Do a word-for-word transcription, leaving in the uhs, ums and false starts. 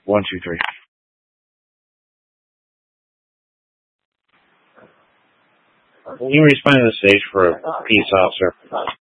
One, two, three. Can you respond to the stage for a peace officer?